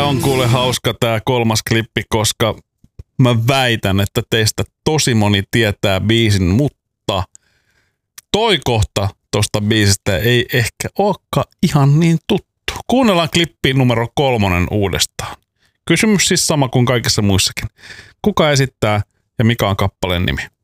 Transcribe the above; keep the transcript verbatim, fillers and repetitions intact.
on kuule hauska tää kolmas klippi, koska mä väitän, että teistä tosi moni tietää biisin, mutta toi kohta tosta biisistä ei ehkä olekaan ihan niin tuttu. Kuunnellaan klippiin numero kolmonen uudestaan. Kysymys siis sama kuin kaikissa muissakin. Kuka esittää ja mikä on kappaleen nimi?